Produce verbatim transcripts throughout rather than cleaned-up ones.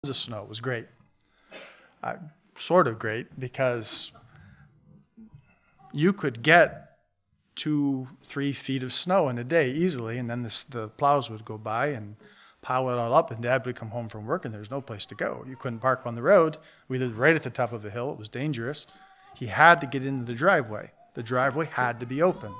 of snow. It was great. Uh, sort of great because you could get two, three feet of snow in a day easily, and then this, the plows would go by and pile it all up, and Dad would come home from work, and there was no place to go. You couldn't park on the road. We lived right at the top of the hill. It was dangerous. He had to get into the driveway. The driveway had to be open.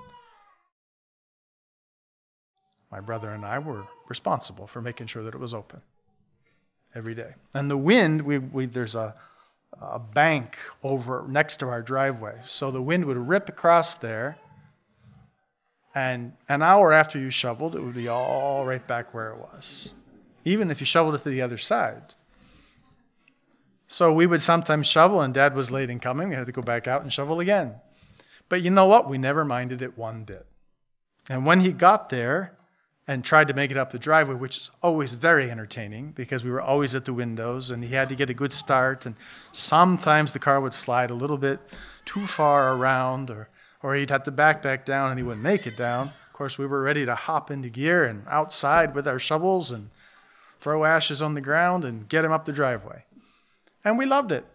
My brother and I were responsible for making sure that it was open every day. And the wind, we, we there's a, a bank over next to our driveway. So the wind would rip across there, and an hour after you shoveled, it would be all right back where it was, even if you shoveled it to the other side. So we would sometimes shovel, and Dad was late in coming. We had to go back out and shovel again. But you know what? We never minded it one bit. And when he got there and tried to make it up the driveway, which is always very entertaining because we were always at the windows, and he had to get a good start, and sometimes the car would slide a little bit too far around, or or he'd have to back back down and he wouldn't make it down. Of course, we were ready to hop into gear and outside with our shovels and throw ashes on the ground and get him up the driveway. And we loved it.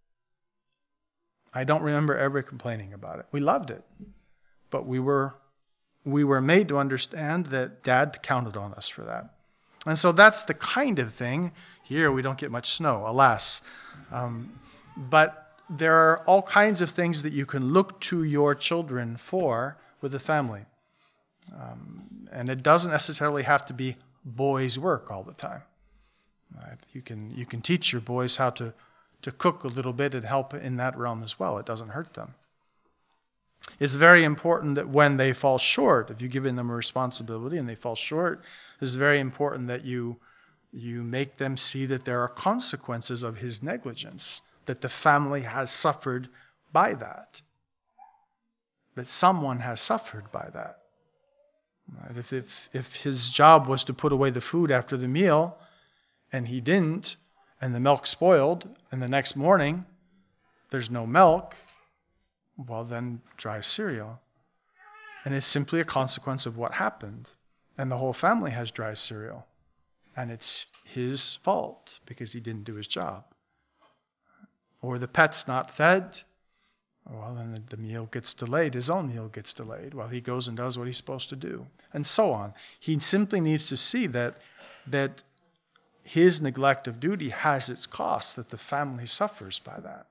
I don't remember ever complaining about it. We loved it. But we were we were made to understand that Dad counted on us for that. And so that's the kind of thing. Here we don't get much snow, alas. Um, but there are all kinds of things that you can look to your children for with the family. Um, and it doesn't necessarily have to be boys' work all the time. Right? You can you can teach your boys how to, to cook a little bit and help in that realm as well. It doesn't hurt them. It's very important that when they fall short, if you've given them a responsibility and they fall short, it's very important that you you make them see that there are consequences of his negligence, that the family has suffered by that, that someone has suffered by that. Right? If, if, if his job was to put away the food after the meal, and he didn't, and the milk spoiled, and the next morning there's no milk, well then dry cereal. And it's simply a consequence of what happened. And the whole family has dry cereal. And it's his fault because he didn't do his job. Or the pet's not fed, well then the, the meal gets delayed, his own meal gets delayed while he goes and does what he's supposed to do. And so on. He simply needs to see that that his neglect of duty has its cost, that the family suffers by that.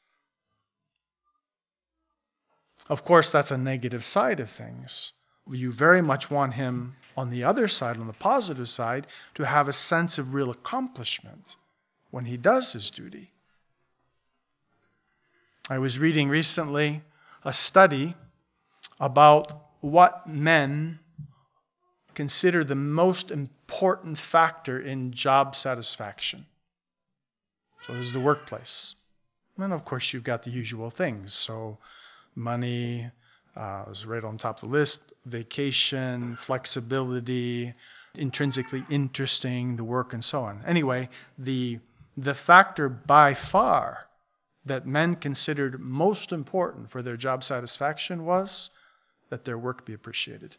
Of course, that's a negative side of things. You very much want him on the other side, on the positive side, to have a sense of real accomplishment when he does his duty. I was reading recently a study about what men consider the most important factor in job satisfaction. So this is the workplace. And of course, you've got the usual things. So money uh, is right on top of the list. Vacation, flexibility, intrinsically interesting, the work, and so on. Anyway, the the factor by far that men considered most important for their job satisfaction was that their work be appreciated.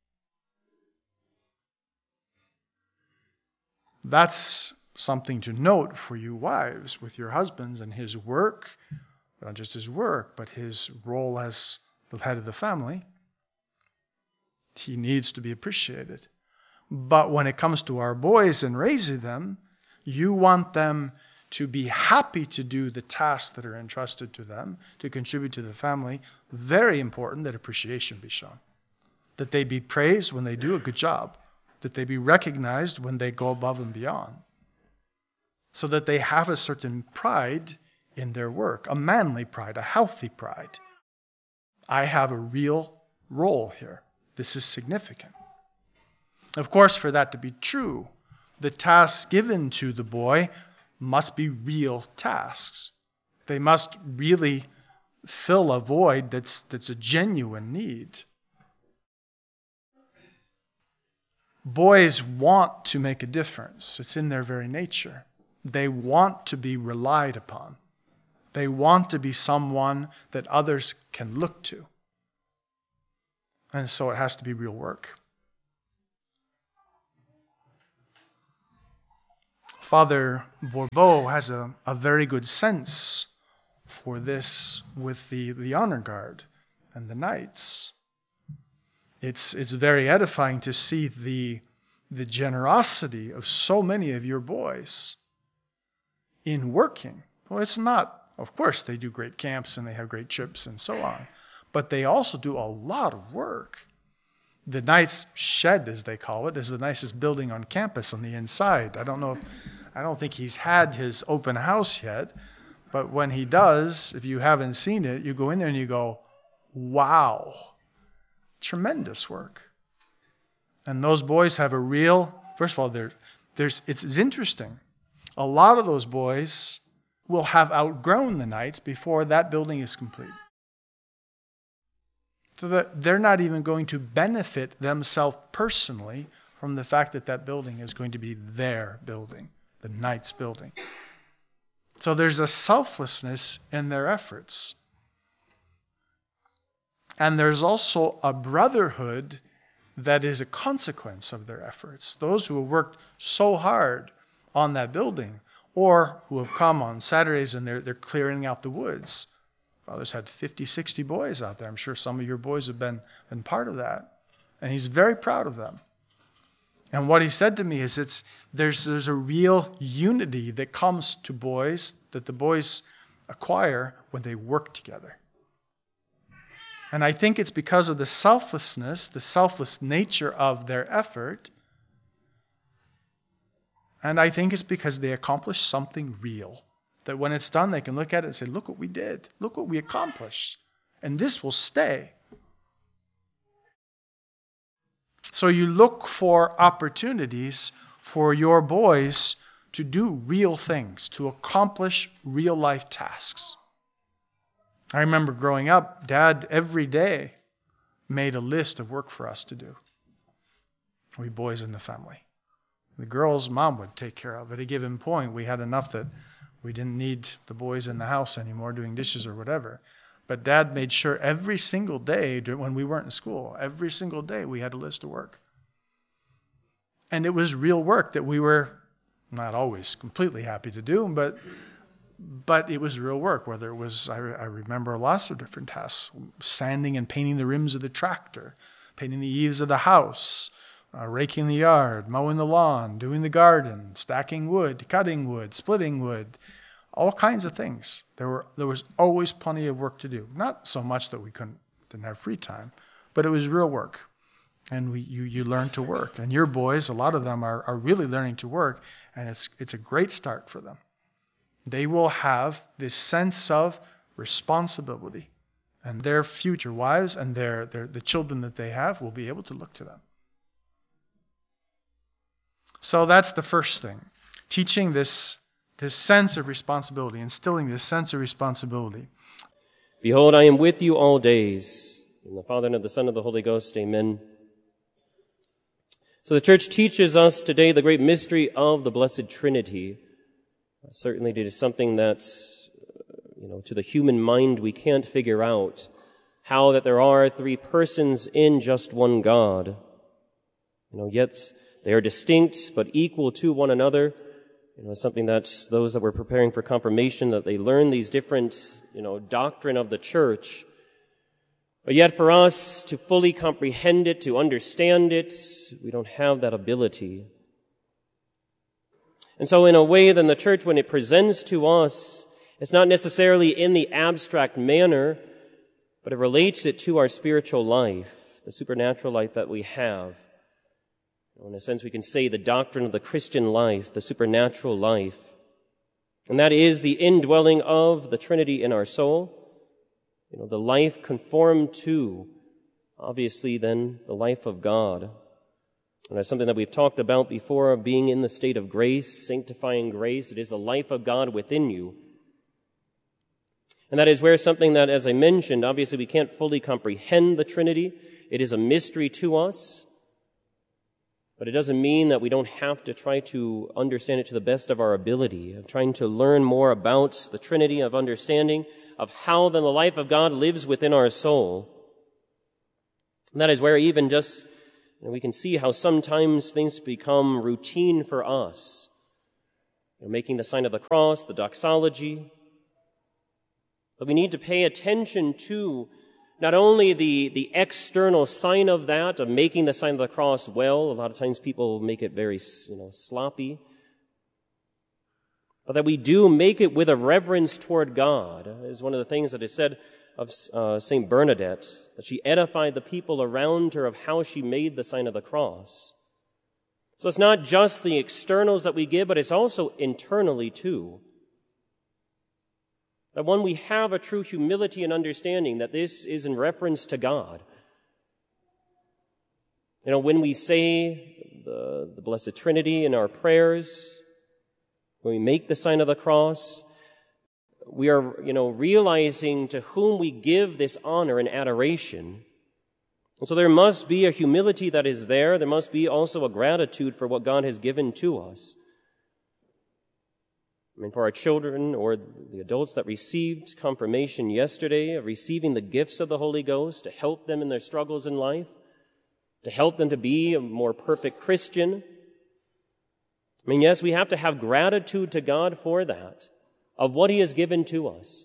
That's something to note for you wives with your husbands and his work, not just his work, but his role as the head of the family. He needs to be appreciated. But when it comes to our boys and raising them, you want them to be happy to do the tasks that are entrusted to them, to contribute to the family. Very important that appreciation be shown. That they be praised when they do a good job. That they be recognized when they go above and beyond. So that they have a certain pride in their work, a manly pride, a healthy pride. I have a real role here. This is significant. Of course, for that to be true, the tasks given to the boy must be real tasks. They must really fill a void that's, that's a genuine need. Boys want to make a difference. It's in their very nature. They want to be relied upon. They want to be someone that others can look to. And so it has to be real work. Father Bourbeau has a, a very good sense for this with the, the honor guard and the knights. It's, it's very edifying to see the, the generosity of so many of your boys in working. Well, it's not, of course, they do great camps and they have great trips and so on, but they also do a lot of work. The Knights Shed, as they call it, is the nicest building on campus on the inside. I don't know if, I don't think he's had his open house yet, but when he does, if you haven't seen it, you go in there and you go, wow, tremendous work. And those boys have a real, first of all, there, there's, it's, it's interesting. A lot of those boys will have outgrown the Knights before that building is complete. So that they're not even going to benefit themselves personally from the fact that that building is going to be their building, the Knights building. So there's a selflessness in their efforts. And there's also a brotherhood that is a consequence of their efforts. Those who have worked so hard on that building, or who have come on Saturdays and they're, they're clearing out the woods. Father's had fifty, sixty boys out there. I'm sure some of your boys have been, been part of that. And he's very proud of them. And what he said to me is it's there's, there's a real unity that comes to boys, that the boys acquire when they work together. And I think it's because of the selflessness, the selfless nature of their effort. And I think it's because they accomplish something real. That when it's done, they can look at it and say, look what we did. Look what we accomplished. And this will stay. So you look for opportunities for your boys to do real things, to accomplish real life tasks. I remember growing up, Dad every day made a list of work for us to do. We boys in the family. The girls' mom would take care of. At a given point, we had enough that we didn't need the boys in the house anymore doing dishes or whatever. But Dad made sure every single day when we weren't in school, every single day we had a list of work. And it was real work that we were not always completely happy to do, but but it was real work, whether it was, I, I remember lots of different tasks, sanding and painting the rims of the tractor, painting the eaves of the house, Uh, raking the yard, mowing the lawn, doing the garden, stacking wood, cutting wood, splitting wood, all kinds of things. There were there was always plenty of work to do. Not so much that we couldn't didn't have free time, but it was real work. And we you you learn to work. And your boys, a lot of them are, are really learning to work, and it's it's a great start for them. They will have this sense of responsibility, and their future wives and their, their the children that they have will be able to look to them. So that's the first thing. Teaching this, this sense of responsibility, instilling this sense of responsibility. Behold, I am with you all days. In the Father, and of the Son, and of the Holy Ghost, amen. So the church teaches us today the great mystery of the Blessed Trinity. Uh, certainly it is something that's, uh, you know, to the human mind we can't figure out. How that there are three persons in just one God. You know, yet they are distinct but equal to one another. You know, something that those that were preparing for confirmation, that they learn these different, you know, doctrine of the church. But yet for us to fully comprehend it, to understand it, we don't have that ability. And so in a way, then the church, when it presents to us, it's not necessarily in the abstract manner, but it relates it to our spiritual life, the supernatural life that we have. In a sense, we can say the doctrine of the Christian life, the supernatural life. And that is the indwelling of the Trinity in our soul. You know, the life conformed to, obviously, then, the life of God. And that's something that we've talked about before, being in the state of grace, sanctifying grace. It is the life of God within you. And that is where something that, as I mentioned, obviously we can't fully comprehend the Trinity. It is a mystery to us. But it doesn't mean that we don't have to try to understand it to the best of our ability, of trying to learn more about the Trinity, of understanding of how then the life of God lives within our soul. And that is where even just, you know, we can see how sometimes things become routine for us. you know, making the sign of the cross, the doxology. But we need to pay attention to not only the, the external sign of that, of making the sign of the cross well. A lot of times people make it very, you know, sloppy. But that we do make it with a reverence toward God is one of the things that is said of uh, Saint Bernadette, that she edified the people around her of how she made the sign of the cross. So it's not just the externals that we give, but it's also internally too. That when we have a true humility and understanding that this is in reference to God. You know, when we say the, the Blessed Trinity in our prayers, when we make the sign of the cross, we are, you know, realizing to whom we give this honor and adoration. And so there must be a humility that is there. There must be also a gratitude for what God has given to us. I mean, for our children or the adults that received confirmation yesterday of receiving the gifts of the Holy Ghost to help them in their struggles in life, to help them to be a more perfect Christian. I mean, yes, we have to have gratitude to God for that, of what He has given to us.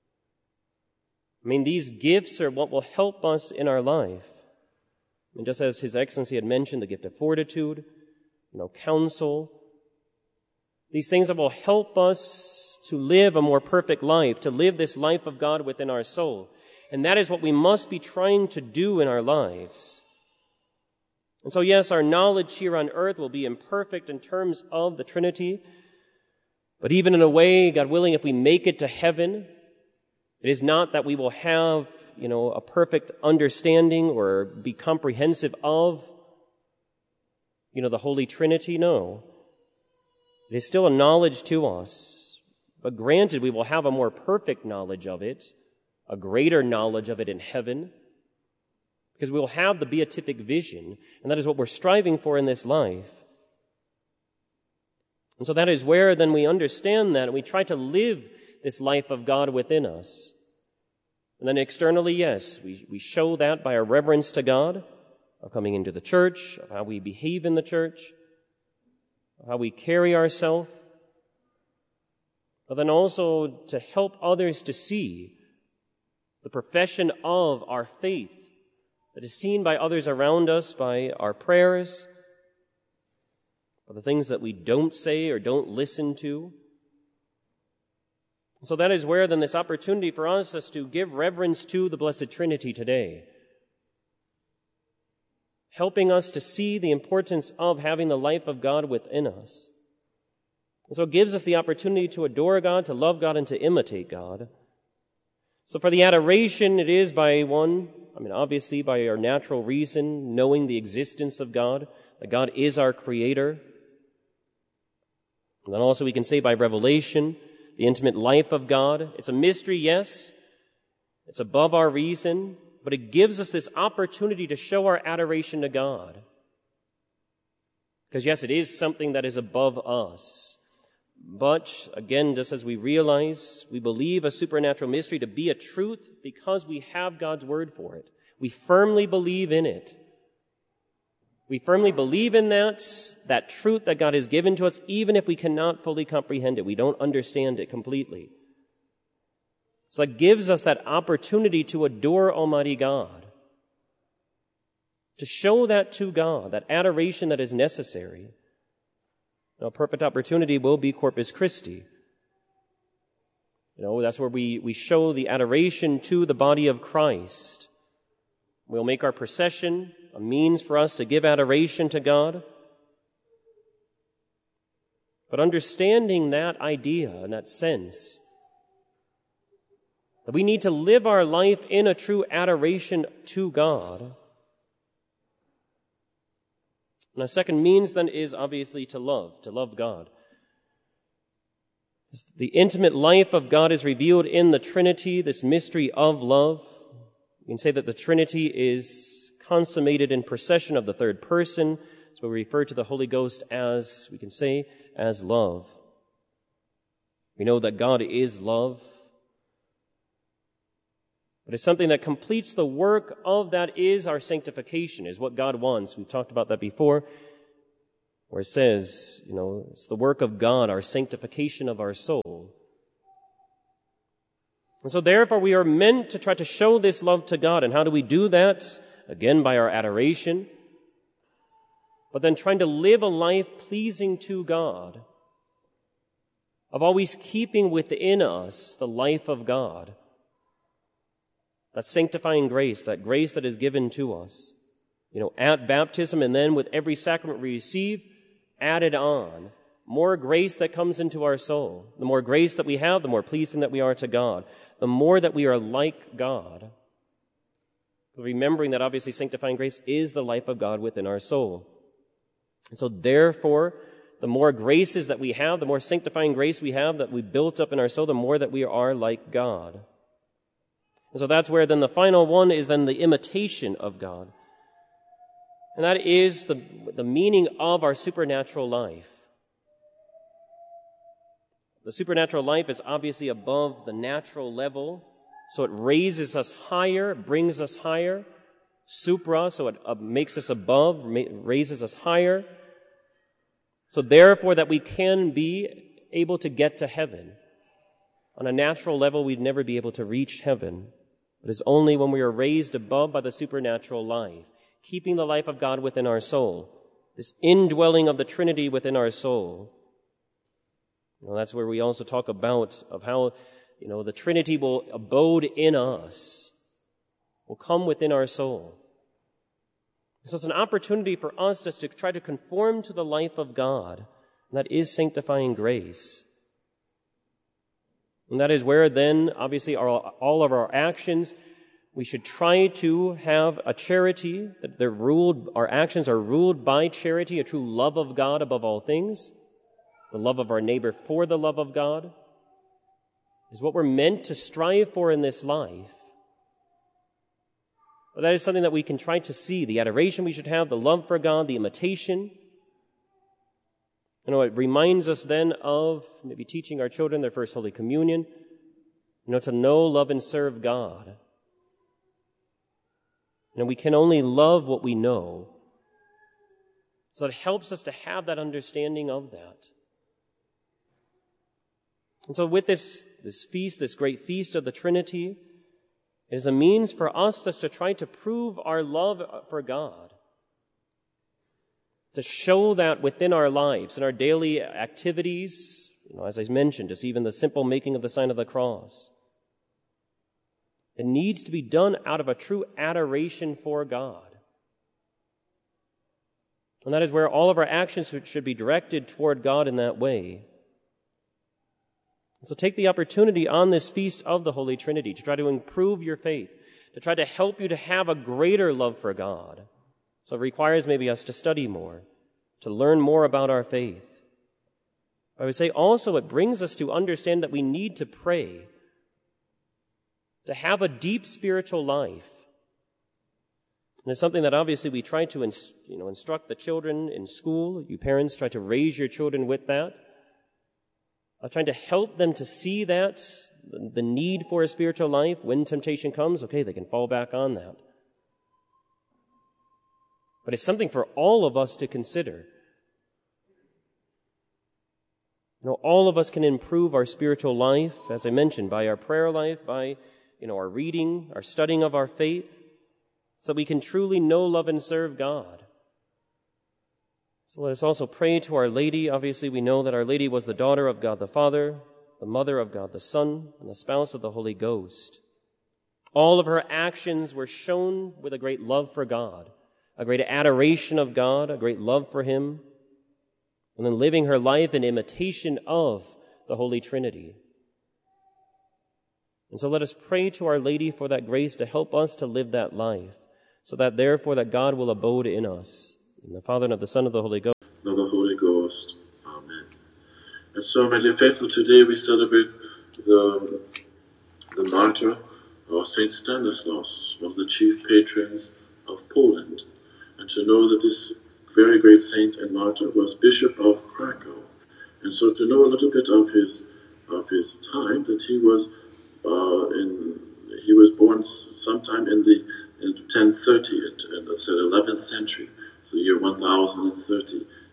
I mean, these gifts are what will help us in our life. And just as His Excellency had mentioned, the gift of fortitude, you know, counsel, these things that will help us to live a more perfect life, to live this life of God within our soul. And that is what we must be trying to do in our lives. And so, yes, our knowledge here on earth will be imperfect in terms of the Trinity. But even in a way, God willing, if we make it to heaven, it is not that we will have, you know, a perfect understanding or be comprehensive of, you know, the Holy Trinity. No. It is still a knowledge to us, but granted, we will have a more perfect knowledge of it, a greater knowledge of it in heaven, because we will have the beatific vision, and that is what we're striving for in this life. And so that is where then we understand that, and we try to live this life of God within us. And then externally, yes, we, we show that by our reverence to God, of coming into the church, of how we behave in the church, how we carry ourselves, but then also to help others to see the profession of our faith that is seen by others around us by our prayers, by the things that we don't say or don't listen to. So that is where then this opportunity for us is to give reverence to the Blessed Trinity today, helping us to see the importance of having the life of God within us. And so it gives us the opportunity to adore God, to love God, and to imitate God. So for the adoration, it is by one, I mean, obviously by our natural reason, knowing the existence of God, that God is our Creator. And then also we can say by revelation, the intimate life of God. It's a mystery, yes. It's above our reason. But it gives us this opportunity to show our adoration to God. Because yes, it is something that is above us. But again, just as we realize, we believe a supernatural mystery to be a truth because we have God's word for it. We firmly believe in it. We firmly believe in that, that truth that God has given to us, even if we cannot fully comprehend it. We don't understand it completely. So it gives us that opportunity to adore Almighty God, to show that to God, that adoration that is necessary. Now, a perfect opportunity will be Corpus Christi. You know, that's where we, we show the adoration to the body of Christ. We'll make our procession a means for us to give adoration to God. But understanding that idea and that sense, that we need to live our life in a true adoration to God. And a second means then is obviously to love, to love God. The intimate life of God is revealed in the Trinity, this mystery of love. You can say that the Trinity is consummated in procession of the third person. So we refer to the Holy Ghost as, we can say, as love. We know that God is love. But it's something that completes the work of that is our sanctification, is what God wants. We've talked about that before. where it says, you know, it's the work of God, our sanctification of our soul. And so therefore we are meant to try to show this love to God. And how do we do that? Again, by our adoration. But then trying to live a life pleasing to God, of always keeping within us the life of God, that sanctifying grace, that grace that is given to us, you know, at baptism and then with every sacrament we receive, added on. More grace that comes into our soul. The more grace that we have, the more pleasing that we are to God. The more that we are like God. Remembering that obviously sanctifying grace is the life of God within our soul. And so therefore, the more graces that we have, the more sanctifying grace we have that we built up in our soul, the more that we are like God. And so that's where then the final one is then the imitation of God. And that is the, the meaning of our supernatural life. The supernatural life is obviously above the natural level, so it raises us higher, brings us higher. Supra, so it uh, makes us above, raises us higher. So therefore that we can be able to get to heaven. On a natural level, we'd never be able to reach heaven. It is only when we are raised above by the supernatural life, keeping the life of God within our soul, this indwelling of the Trinity within our soul. You know, that's where we also talk about of how, you know, the Trinity will abode in us, will come within our soul. So it's an opportunity for us just to try to conform to the life of God, and that is sanctifying grace. And that is where then, obviously, our, all of our actions, we should try to have a charity, that they're ruled, our actions are ruled by charity, a true love of God above all things. The love of our neighbor for the love of God is what we're meant to strive for in this life. But that is something that we can try to see, the adoration we should have, the love for God, the imitation. You know, it reminds us then of maybe teaching our children their first Holy Communion, you know, to know, love, and serve God. And we can only love what we know. So it helps us to have that understanding of that. And so with this, this feast, this great feast of the Trinity, it is a means for us just to try to prove our love for God. To show that within our lives, in our daily activities, you know, as I mentioned, just even the simple making of the sign of the cross. It needs to be done out of a true adoration for God. And that is where all of our actions should be directed toward God in that way. And so take the opportunity on this feast of the Holy Trinity to try to improve your faith, to try to help you to have a greater love for God. So it requires maybe us to study more, to learn more about our faith. I would say also it brings us to understand that we need to pray, to have a deep spiritual life. And it's something that obviously we try to you know, instruct the children in school. You parents try to raise your children with that. I'm trying to help them to see that, the need for a spiritual life. When temptation comes, okay, they can fall back on that. But it's something for all of us to consider. You know, all of us can improve our spiritual life, as I mentioned, by our prayer life, by, you know, our reading, our studying of our faith, so that we can truly know, love, and serve God. So let us also pray to Our Lady. Obviously, we know that Our Lady was the daughter of God the Father, the mother of God the Son, and the spouse of the Holy Ghost. All of her actions were shown with a great love for God, a great adoration of God, a great love for Him, and then living her life in imitation of the Holy Trinity. And so let us pray to Our Lady for that grace to help us to live that life, so that therefore that God will abode in us. In the Father, and of the Son, and of the Holy Ghost. Of the Holy Ghost. Amen. And so, my dear faithful, today we celebrate the, the martyr of Saint Stanislaus, one of the chief patrons of Poland. And to know that this very great saint and martyr was Bishop of Krakow. And so to know a little bit of his of his time, that he was uh, in he was born sometime in the in ten thirty, in, in the eleventh century. So the year one thousand thirty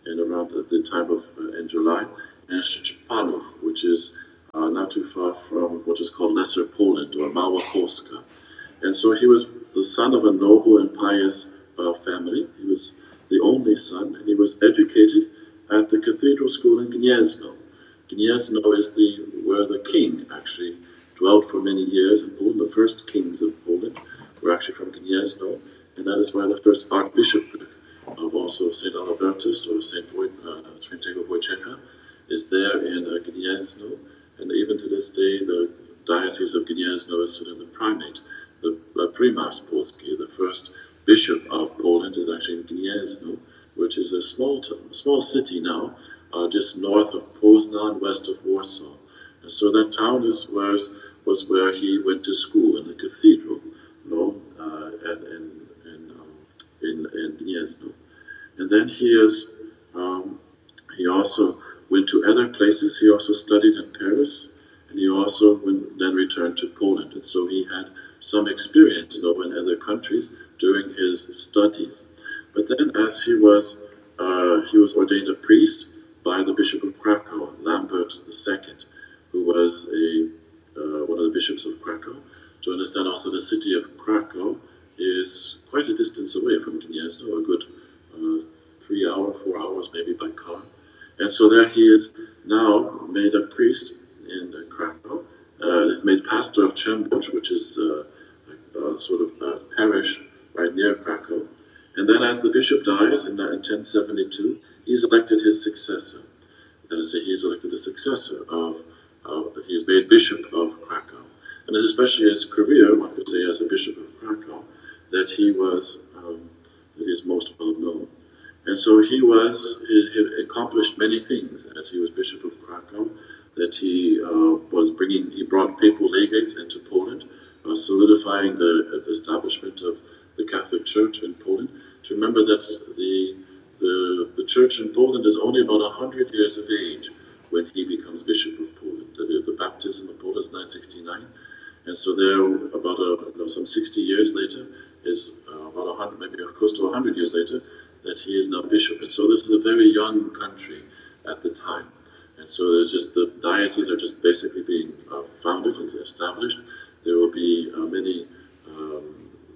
in around at the time of uh, in July, and Szczepanów, which is uh, not too far from what is called Lesser Poland or Małopolska. And so he was the son of a noble and pious uh, family. He was the only son, and he was educated at the cathedral school in Gniezno. Gniezno is the where the king actually dwelt for many years in Poland. The first kings of Poland were actually from Gniezno, and that is why the first archbishopric of also Saint Albertus or Saint uh, Świętego Wojciecha is there in uh, Gniezno, and even to this day the diocese of Gniezno is sort of the primate. The uh, Prymas Polski, the first bishop of Poland, is actually in Gniezno, which is a small t- small city now, uh, just north of Poznan, west of Warsaw. And so that town is where, was where he went to school, in the cathedral, you know, uh, and, and, and, um, in, in Gniezno. And then he is, um, he also went to other places. He also studied in Paris, and he also went, then returned to Poland. And so he had some experience, you know, in other countries during his studies. But then, as he was, uh, he was ordained a priest by the Bishop of Krakow, Lambert the Second, who was a uh, one of the bishops of Krakow. To understand also, the city of Krakow is quite a distance away from Gniezno, a good uh, three hour, four hours maybe by car. And so there he is now made a priest in uh, Krakow. Uh, he's made pastor of Chembuch, which is uh, a, a sort of a parish right near Krakow. And then as the bishop dies in, uh, in ten seventy-two, he's elected his successor. That is to say, he's elected the successor of, uh, he is made bishop of Krakow. And it's especially his career, one could say, as a bishop of Krakow, that he was, um, that he is most well known. And so he was, he, he accomplished many things as he was bishop of Krakow, that he uh, was bringing, he brought papal legates into Poland, uh, solidifying the establishment of the Catholic Church in Poland. To remember that the, the, the church in Poland is only about one hundred years of age when he becomes bishop of Poland. The, the baptism of Poland is nine sixty-nine, and so there, about a, you know, some sixty years later, is uh, about one hundred, maybe close to one hundred years later, that he is now bishop. And so this is a very young country at the time. And so there's just, the dioceses are just basically being uh, founded and established. There will be uh, many, um,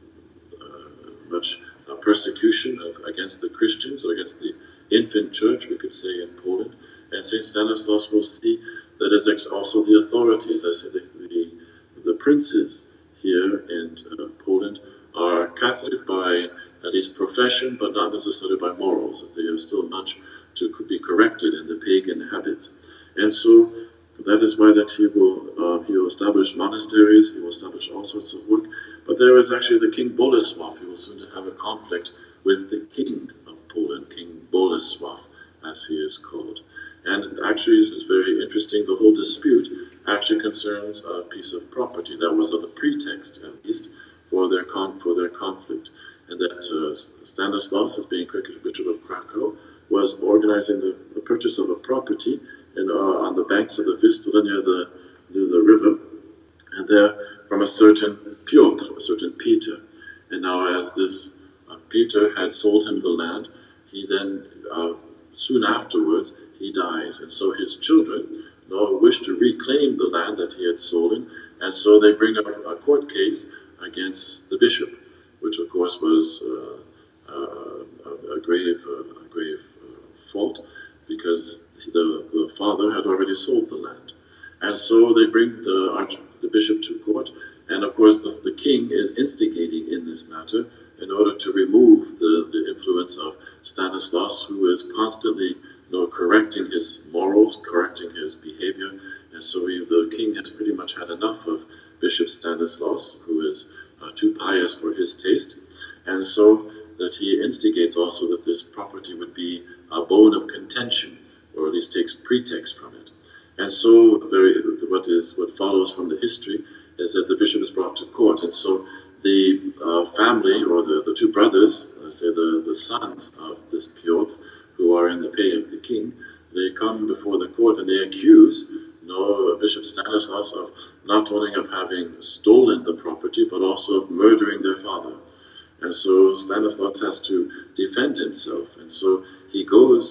uh, much uh, persecution of, against the Christians, or against the infant church, we could say, in Poland. And Saint Stanislaus will see that as ex- also the authorities, as the, the, the princes here in uh, Poland, are Catholic by at least profession, but not necessarily by morals, that they have still much to be corrected in the pagan habits. And so that is why that he will uh, he will establish monasteries, he will establish all sorts of work. But there is actually the King Bolesław. He will soon have a conflict with the king of Poland, King Bolesław, as he is called. And actually, it is very interesting, the whole dispute actually concerns a piece of property that was a pretext, at least, for their con- for their conflict. And that uh, Stanislaus, as being Bishop of Krakow, was organizing the, the purchase of a property in, uh, on the banks of the Vistula near the near the river, and there from a certain Piotr, a certain Peter. And now, as this uh, Peter had sold him the land, he then uh, soon afterwards he dies, and so his children, you know, wish to reclaim the land that he had stolen, and so they bring up a court case against the bishop, which of course was uh, uh, a, a grave, uh, a grave uh, fault, because the, the father had already sold the land. And so they bring the, arch, the bishop to court, and of course the, the king is instigating in this matter in order to remove the, the influence of Stanislaus, who is constantly, you know, correcting his morals, correcting his behavior. And so he, the king has pretty much had enough of Bishop Stanislaus, who is uh, too pious for his taste. And so that he instigates also that this property would be a bone of contention, or at least takes pretext from it. And so very, what is what follows from the history is that the bishop is brought to court. And so the uh, family, or the, the two brothers, let's say the, the sons of this Piotr, who are in the pay of the king, they come before the court and they accuse, you know, Bishop Stanislaus of not only of having stolen the property, but also of murdering their father. And so Stanislaus has to defend himself. And so he goes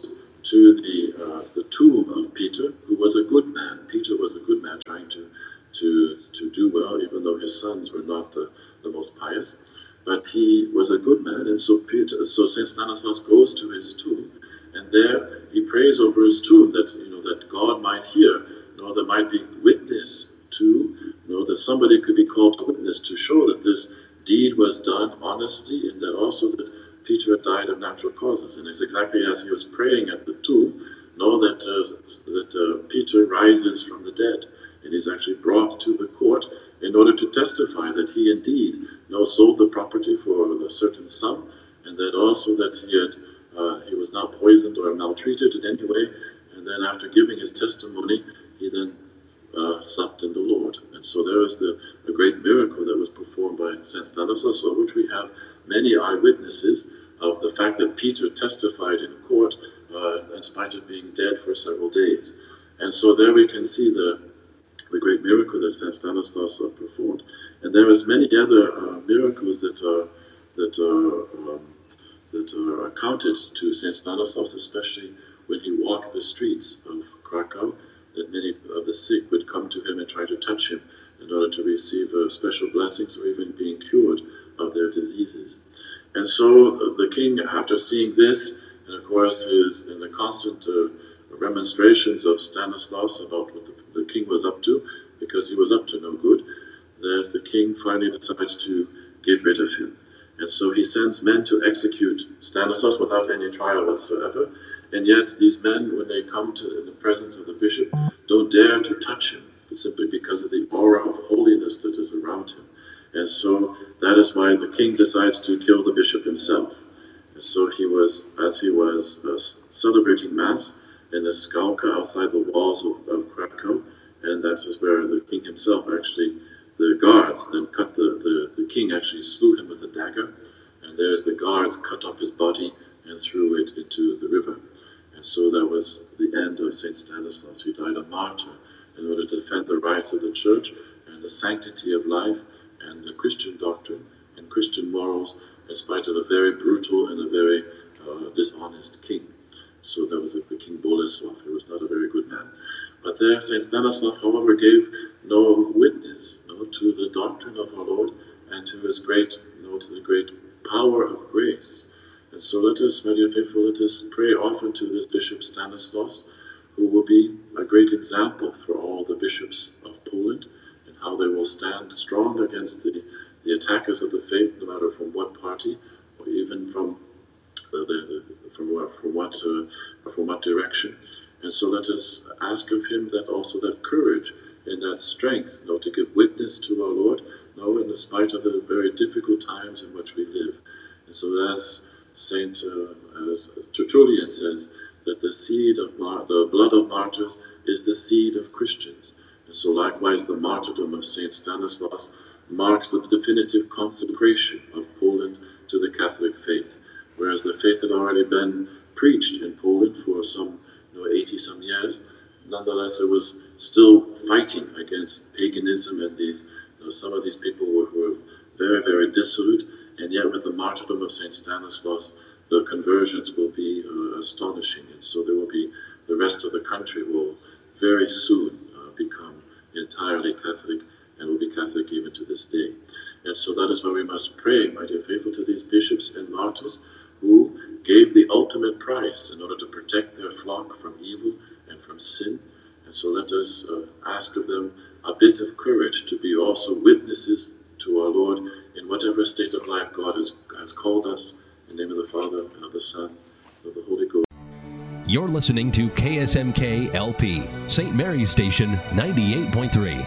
to the uh, the tomb of Peter, who was a good man. Peter was a good man, trying to to to do well, even though his sons were not the, the most pious. But he was a good man, and so Peter, so Saint Stanislaus goes to his tomb, and there he prays over his tomb that you know that God might hear, you know, there might be witness to, you know, that somebody could be called to witness to show that this deed was done honestly, and that also that Peter had died of natural causes. And it's exactly as he was praying at the tomb, know that uh, that uh, Peter rises from the dead, and is actually brought to the court in order to testify that he indeed you know, sold the property for a certain sum, and that also that he had uh, he was not poisoned or maltreated in any way. And then after giving his testimony, he then uh, supped in the Lord. And so there was the, the great miracle that was performed by Saint Stanislaus, of which we have many eyewitnesses of the fact that Peter testified in court uh, in spite of being dead for several days. And so there we can see the the great miracle that Saint Stanislaus uh, performed. And there is many other uh, miracles that are that are um, that are accounted to Saint Stanislaus, especially when he walked the streets of Krakow, that many of the sick would come to him and try to touch him in order to receive uh, special blessings or even being cured of their diseases. And so uh, the king, after seeing this, and of course his in the constant uh, remonstrations of Stanislaus about what the, the king was up to, because he was up to no good, that the king finally decides to get rid of him. And so he sends men to execute Stanislaus without any trial whatsoever. And yet these men, when they come to in the presence of the bishop, don't dare to touch him, simply because of the aura of holiness that is around him. And so that is why the king decides to kill the bishop himself. And so he was, as he was uh, celebrating Mass in the Skałka outside the walls of, of Krakow, and that was where the king himself actually, the guards then cut the, the, the king actually slew him with a dagger, and there's the guards cut up his body and threw it into the river. And so that was the end of Saint Stanislaus, who died a martyr in order to defend the rights of the church and the sanctity of life and the Christian doctrine and Christian morals, in spite of a very brutal and a very uh, dishonest king. So that was the King Boleslav, who was not a very good man. But there, Saint Stanislaus, however, gave no witness no, to the doctrine of our Lord and to his great, no, to the great power of grace. And so let us, my dear faithful, let us pray often to this Bishop Stanislaus, who will be a great example for all the bishops of Poland, and how they will stand strong against the, the attackers of the faith, no matter from what party or even from the, the, the from what from what uh, from what direction. And so let us ask of him that also that courage and that strength, you know, to give witness to our Lord, you know, in spite of the very difficult times in which we live. And so as Saint uh, as Tertullian says, that the seed of mar- the blood of martyrs is the seed of Christians. And so likewise the martyrdom of Saint Stanislaus marks the definitive consecration of Poland to the Catholic faith. Whereas the faith had already been preached in Poland for some you know, eighty some years, nonetheless it was still fighting against paganism, and these you know, some of these people were, were very, very dissolute, and yet with the martyrdom of Saint Stanislaus, the conversions will be uh, astonishing, and so there will be, the rest of the country will very soon uh, become entirely Catholic, and will be Catholic even to this day. And so that is why we must pray, my dear faithful, to these bishops and martyrs who gave the ultimate price in order to protect their flock from evil and from sin. And so let us uh, ask of them a bit of courage to be also witnesses to our Lord in whatever state of life God has, has called us. In the name of the Father, and of the Son, and of the Holy Ghost. You're listening to K S M K L P, Saint Mary's Station, ninety-eight point three.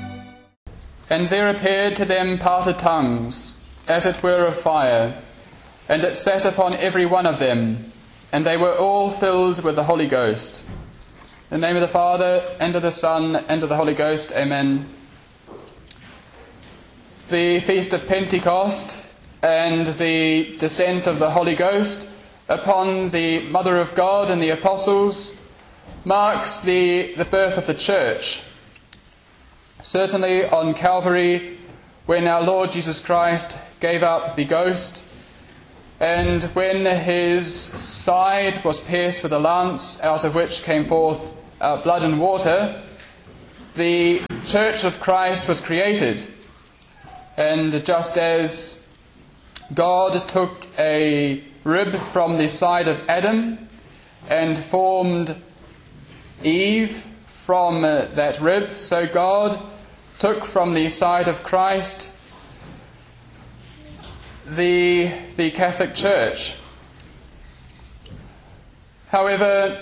And there appeared to them parted tongues, as it were of fire, and it sat upon every one of them, and they were all filled with the Holy Ghost. In the name of the Father, and of the Son, and of the Holy Ghost. Amen. The Feast of Pentecost and the descent of the Holy Ghost upon the Mother of God and the Apostles marks the, the birth of the Church. Certainly on Calvary, when our Lord Jesus Christ gave up the ghost, And when his side was pierced with a lance, out of which came forth uh, blood and water, the Church of Christ was created. And just as God took a rib from the side of Adam and formed Eve from uh, that rib, so God took from the side of Christ the, the Catholic Church. However,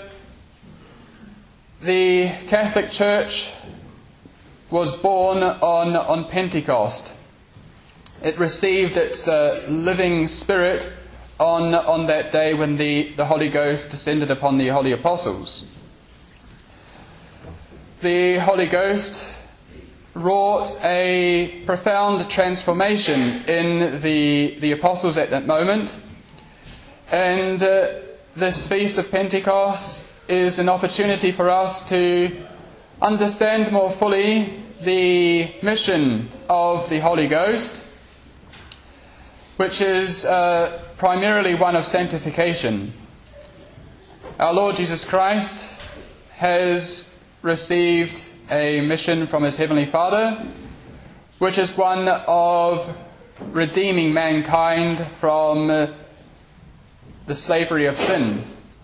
the Catholic Church was born on, on Pentecost. It received its uh, living spirit on, on that day when the, the Holy Ghost descended upon the Holy Apostles. The Holy Ghost wrought a profound transformation in the, the Apostles at that moment. And uh, this Feast of Pentecost is an opportunity for us to understand more fully the mission of the Holy Ghost, which is uh, primarily one of sanctification. Our Lord Jesus Christ has received a mission from his Heavenly Father, which is one of redeeming mankind from uh, the slavery of sin.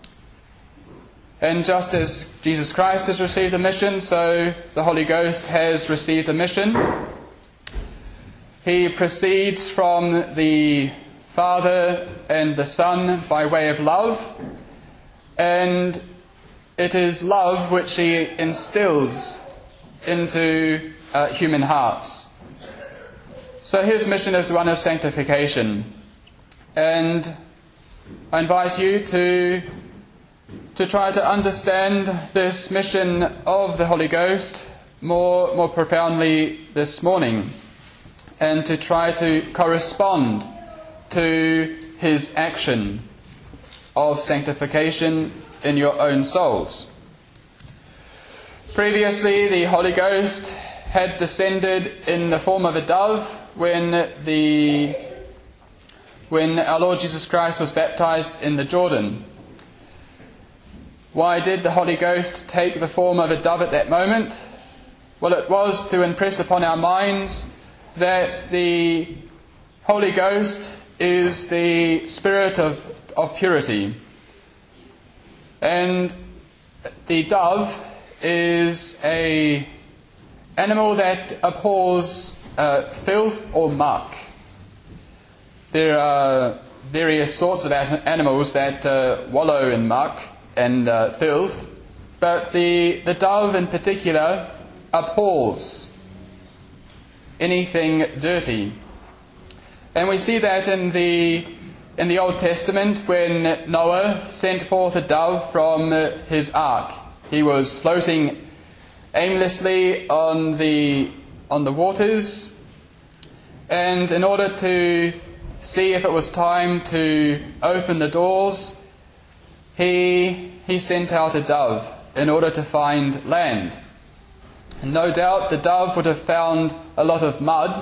And just as Jesus Christ has received a mission, so the Holy Ghost has received a mission. He proceeds from the Father and the Son by way of love, and it is love which he instills into uh, human hearts. So his mission is one of sanctification. And I invite you to, to try to understand this mission of the Holy Ghost more, more profoundly this morning, and to try to correspond to his action of sanctification in your own souls. Previously, the Holy Ghost had descended in the form of a dove when the when our Lord Jesus Christ was baptized in the Jordan. Why did the Holy Ghost take the form of a dove at that moment? Well, it was to impress upon our minds that the Holy Ghost is the spirit of, of purity. And the dove is a animal that abhors uh, filth or muck. There are various sorts of animals that uh, wallow in muck and uh, filth, but the, the dove in particular abhors anything dirty. And we see that in the in the Old Testament when Noah sent forth a dove from uh, his ark. He was floating aimlessly on the on the waters, and in order to see if it was time to open the doors, he he sent out a dove in order to find land. And no doubt the dove would have found a lot of mud,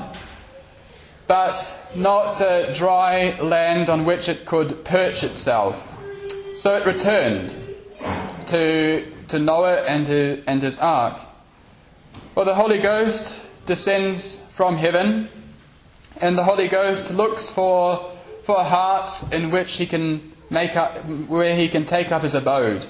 but not uh, dry land on which it could perch itself. So it returned to to Noah and his, and his ark. Well, the Holy Ghost descends from heaven, and the Holy Ghost looks for for hearts in which he can make up, where he can take up his abode.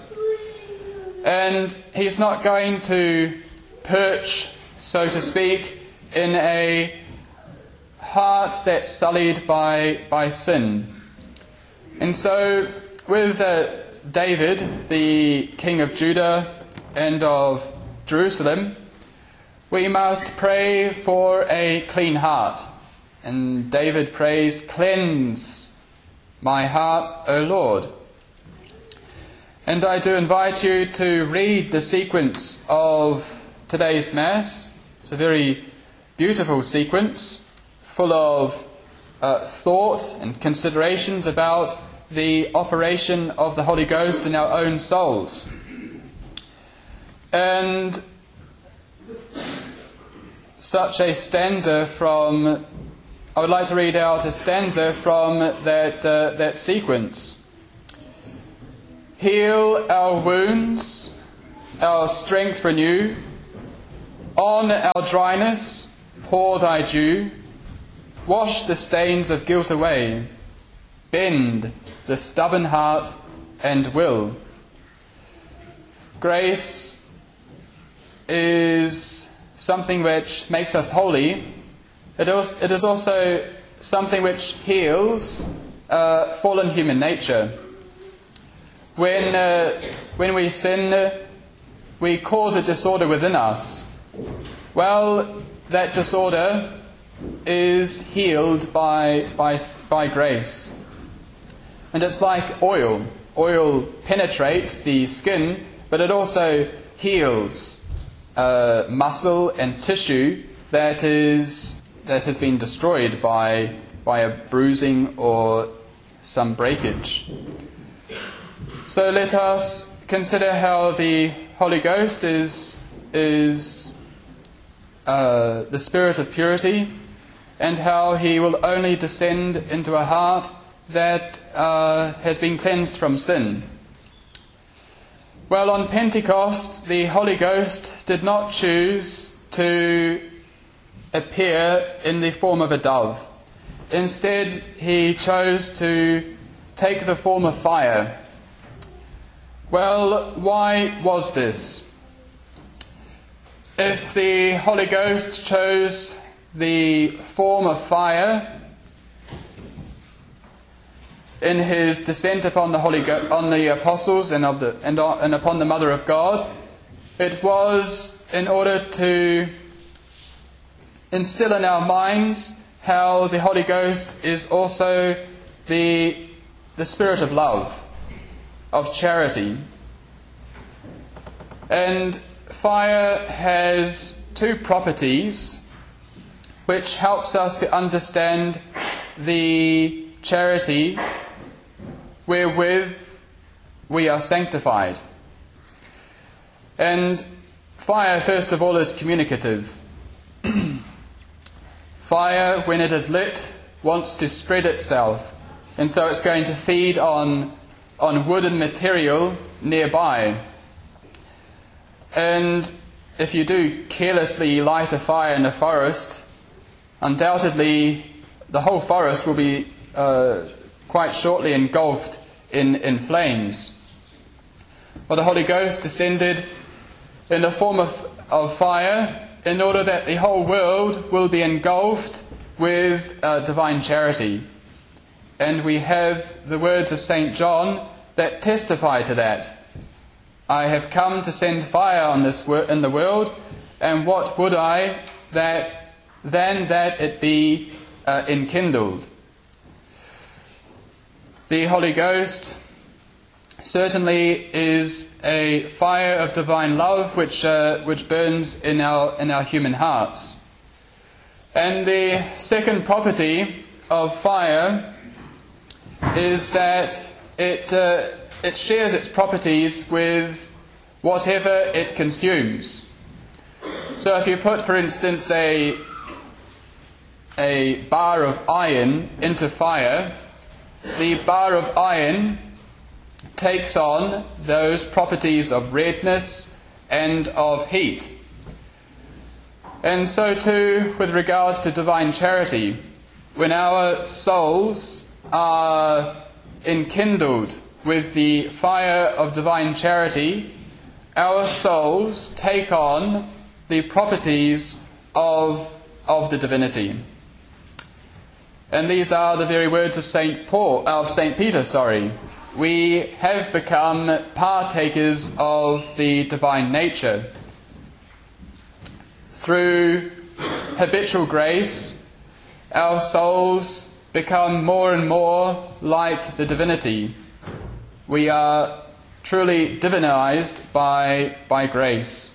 And he's not going to perch, so to speak, in a heart that's sullied by by sin. And so with uh, David, the king of Judah and of Jerusalem, we must pray for a clean heart. And David prays, "Cleanse my heart, O Lord." And I do invite you to read the sequence of today's Mass. It's a very beautiful sequence, full of uh, thought and considerations about the operation of the Holy Ghost in our own souls. And such a stanza from I would like to read out a stanza from that, uh, that sequence. Heal our wounds, our strength renew, on our dryness pour thy dew, wash the stains of guilt away, bend the stubborn heart and will. Grace is something which makes us holy. It is also something which heals uh, fallen human nature. When, uh, when we sin, uh, we cause a disorder within us. Well, that disorder is healed by, by, by grace. And it's like oil. Oil penetrates the skin, but it also heals uh, muscle and tissue that is that has been destroyed by by a bruising or some breakage. So let us consider how the Holy Ghost is is uh, the Spirit of purity, and how He will only descend into a heart that uh, has been cleansed from sin. Well, on Pentecost, the Holy Ghost did not choose to appear in the form of a dove. Instead, He chose to take the form of fire. Well, why was this? If the Holy Ghost chose the form of fire in His descent upon the Holy Go- on the apostles and of the and, uh, and upon the Mother of God, it was in order to instill in our minds how the Holy Ghost is also the the Spirit of love, of charity. And fire has two properties which helps us to understand the charity wherewith we are sanctified. And fire, first of all, is communicative. Fire, when it is lit, wants to spread itself, and so it's going to feed on, on wooden material nearby. And if you do carelessly light a fire in a forest, undoubtedly the whole forest will be uh, quite shortly engulfed in, in flames. Well, the Holy Ghost descended in the form of, of fire in order that the whole world will be engulfed with uh, divine charity. And we have the words of Saint John that testify to that. I have come to send fire on this wor- in the world, and what would I that than that it be uh, enkindled. The Holy Ghost certainly is a fire of divine love which uh, which burns in our in our human hearts. And the second property of fire is that it uh, it shares its properties with whatever it consumes. So if you put, for instance, a a bar of iron into fire, the bar of iron takes on those properties of redness and of heat. And so too with regards to divine charity. When our souls are enkindled with the fire of divine charity, our souls take on the properties of, of the divinity. And these are the very words of Saint Paul, of Saint Peter, sorry. We have become partakers of the divine nature. Through habitual grace, our souls become more and more like the divinity. We are truly divinized by, by grace.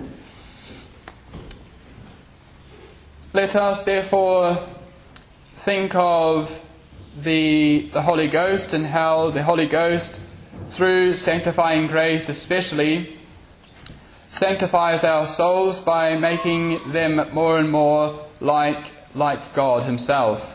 Let us therefore think of the, the Holy Ghost and how the Holy Ghost, through sanctifying grace especially, sanctifies our souls by making them more and more like like God himself.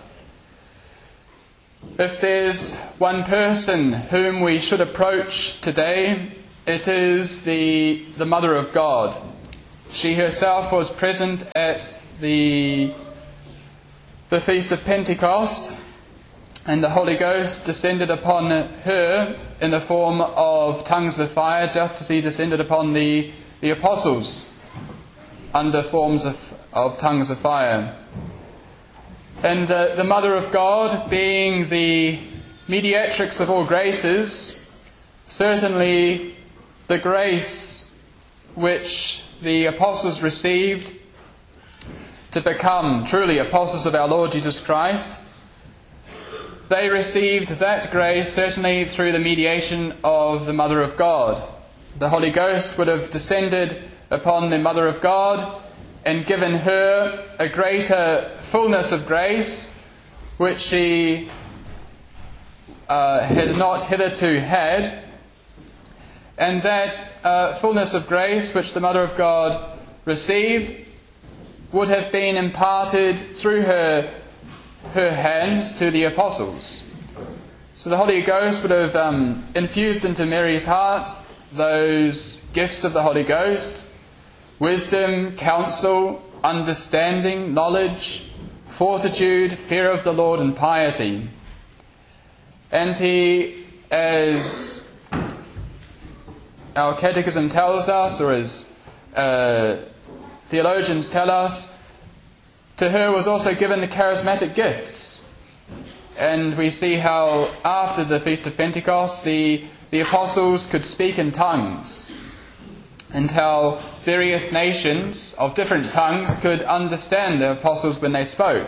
If there's one person whom we should approach today, it is the, the Mother of God. She herself was present at the, the Feast of Pentecost, and the Holy Ghost descended upon her in the form of tongues of fire, just as he descended upon the, the apostles under forms of, of tongues of fire. And uh, the Mother of God, being the mediatrix of all graces, certainly the grace which the apostles received to become truly apostles of our Lord Jesus Christ, they received that grace certainly through the mediation of the Mother of God. The Holy Ghost would have descended upon the Mother of God and given her a greater fullness of grace which she uh, had not hitherto had, and that uh, fullness of grace which the Mother of God received would have been imparted through her her hands to the apostles. So the Holy Ghost would have um, infused into Mary's heart those gifts of the Holy Ghost: wisdom, counsel, understanding, knowledge, fortitude, fear of the Lord, and piety. And he, as our catechism tells us, or as uh, theologians tell us, to her was also given the charismatic gifts. And we see how after the Feast of Pentecost the, the apostles could speak in tongues, and how various nations of different tongues could understand the apostles when they spoke.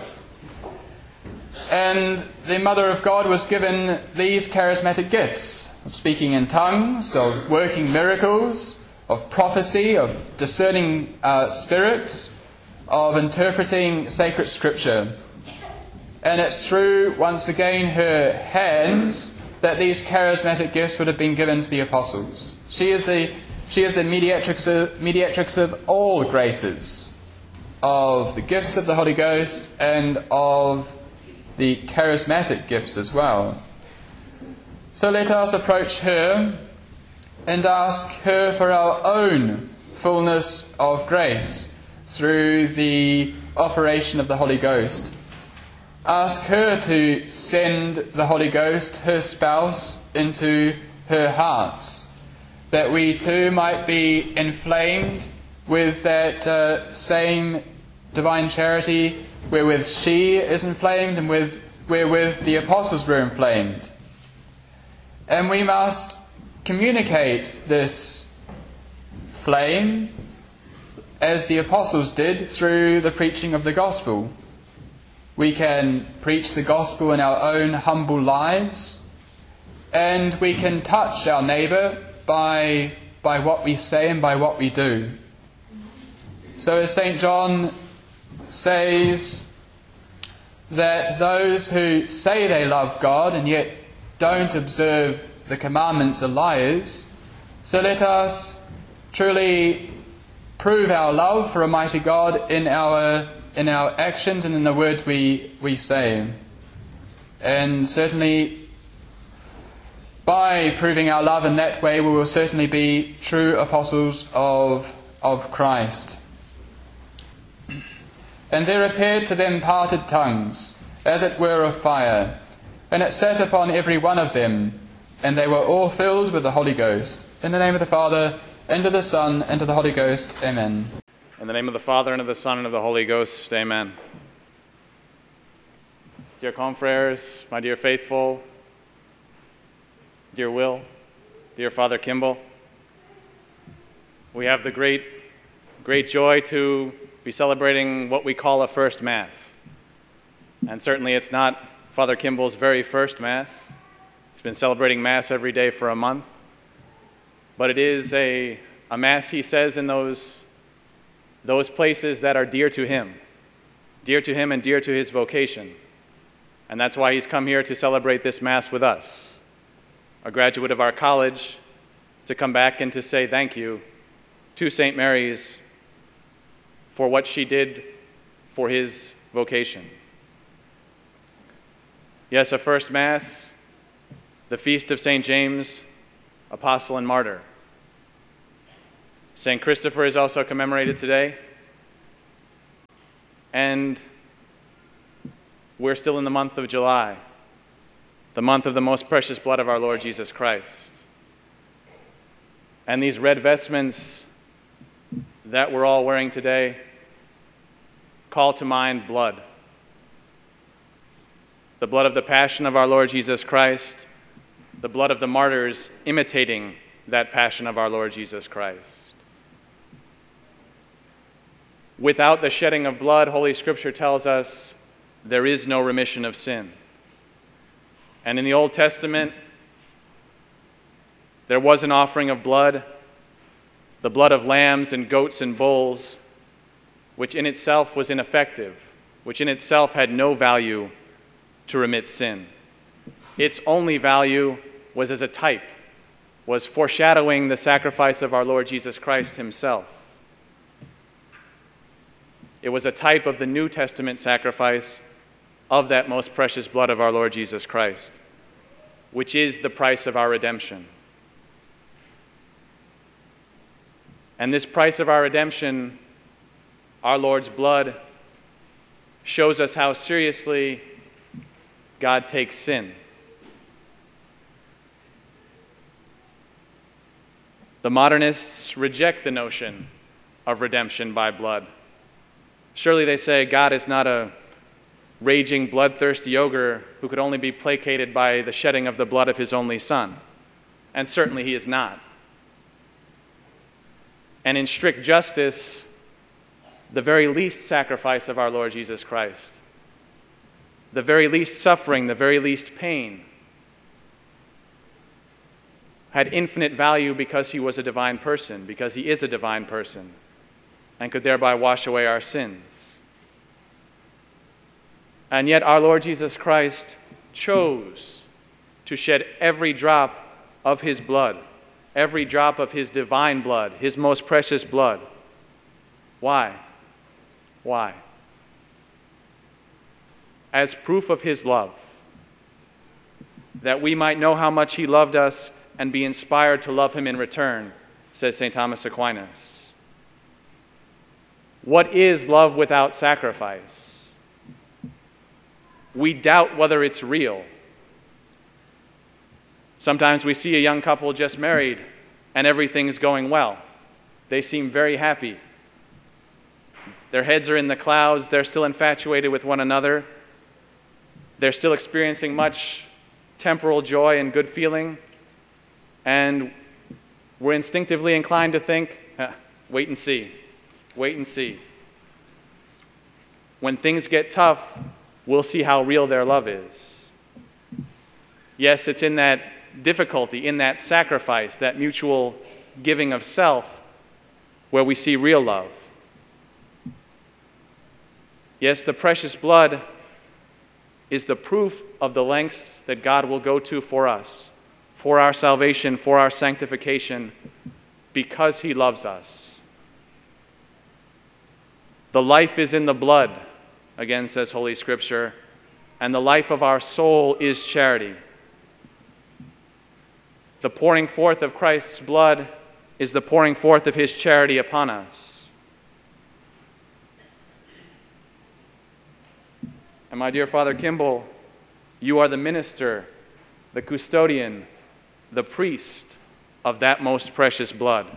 And the Mother of God was given these charismatic gifts of speaking in tongues, of working miracles, of prophecy, of discerning uh, spirits, of interpreting sacred scripture. And it's through, once again, her hands that these charismatic gifts would have been given to the apostles. She is the She is the mediatrix of, mediatrix of all graces, of the gifts of the Holy Ghost and of the charismatic gifts as well. So let us approach her and ask her for our own fullness of grace through the operation of the Holy Ghost. Ask her to send the Holy Ghost, her spouse, into her hearts, that we too might be inflamed with that uh, same divine charity wherewith she is inflamed and with wherewith the apostles were inflamed. And we must communicate this flame as the apostles did through the preaching of the gospel. We can preach the gospel in our own humble lives, and we can touch our neighbour by, by what we say and by what we do. So as Saint John says, that those who say they love God and yet don't observe the commandments are liars. So let us truly prove our love for Almighty God in our in our actions and in the words we, we say. And certainly by proving our love in that way, we will certainly be true apostles of, of Christ. And there appeared to them parted tongues, as it were of fire, and it sat upon every one of them, and they were all filled with the Holy Ghost. In the name of the Father, and of the Son, and of the Holy Ghost. Amen. In the name of the Father, and of the Son, and of the Holy Ghost. Amen. Dear confreres, my dear faithful, dear Will, dear Father Kimball, we have the great, great joy to be celebrating what we call a first Mass. And certainly it's not Father Kimball's very first Mass. He's been celebrating Mass every day for a month. But it is a, a Mass, he says, in those, those places that are dear to him, dear to him and dear to his vocation. And that's why he's come here to celebrate this Mass with us, a graduate of our college, to come back and to say thank you to Saint Mary's for what she did for his vocation. Yes, a first Mass, the feast of Saint James, Apostle and Martyr. Saint Christopher is also commemorated today. And we're still in the month of July, the month of the most precious blood of our Lord Jesus Christ. And these red vestments that we're all wearing today call to mind blood. The blood of the passion of our Lord Jesus Christ, the blood of the martyrs imitating that passion of our Lord Jesus Christ. Without the shedding of blood, Holy Scripture tells us, there is no remission of sin. And in the Old Testament, there was an offering of blood, the blood of lambs and goats and bulls, which in itself was ineffective, which in itself had no value to remit sin. Its only value was as a type, was foreshadowing the sacrifice of our Lord Jesus Christ himself. It was a type of the New Testament sacrifice of that most precious blood of our Lord Jesus Christ, which is the price of our redemption. And this price of our redemption, our Lord's blood, shows us how seriously God takes sin. The modernists reject the notion of redemption by blood. Surely, they say, God is not a raging, bloodthirsty ogre who could only be placated by the shedding of the blood of his only Son. And certainly he is not. And in strict justice, the very least sacrifice of our Lord Jesus Christ, the very least suffering, the very least pain, had infinite value because he was a divine person, because he is a divine person, and could thereby wash away our sins. And yet our Lord Jesus Christ chose to shed every drop of his blood, every drop of his divine blood, his most precious blood. Why? Why? As proof of his love, that we might know how much he loved us and be inspired to love him in return, says Saint Thomas Aquinas. What is love without sacrifice? We doubt whether it's real. Sometimes we see a young couple just married and everything's going well. They seem very happy. Their heads are in the clouds. They're still infatuated with one another. They're still experiencing much temporal joy and good feeling. And we're instinctively inclined to think, eh, wait and see, wait and see. When things get tough, we'll see how real their love is. Yes, it's in that difficulty, in that sacrifice, that mutual giving of self, where we see real love. Yes, the precious blood is the proof of the lengths that God will go to for us, for our salvation, for our sanctification, because he loves us. The life is in the blood, again says Holy Scripture, and the life of our soul is charity. The pouring forth of Christ's blood is the pouring forth of his charity upon us. And my dear Father Kimball, you are the minister, the custodian, the priest of that most precious blood.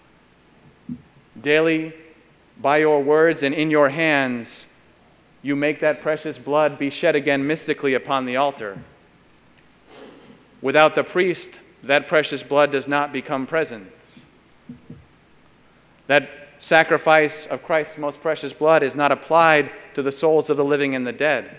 Daily, by your words and in your hands, you make that precious blood be shed again mystically upon the altar. Without the priest, that precious blood does not become present. That sacrifice of Christ's most precious blood is not applied to the souls of the living and the dead.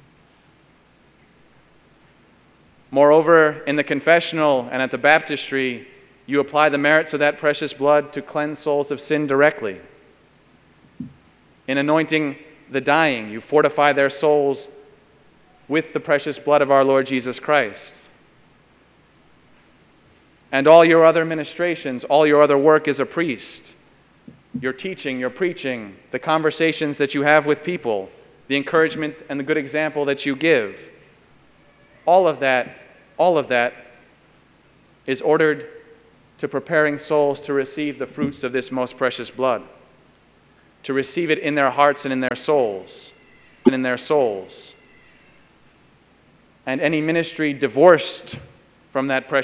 Moreover, in the confessional and at the baptistry, you apply the merits of that precious blood to cleanse souls of sin directly. In anointing the dying, you fortify their souls with the precious blood of our Lord Jesus Christ. And all your other ministrations, all your other work as a priest, your teaching, your preaching, the conversations that you have with people, the encouragement and the good example that you give, all of that, all of that is ordered to preparing souls to receive the fruits of this most precious blood, to receive it in their hearts and in their souls, and in their souls. And any ministry divorced from that precious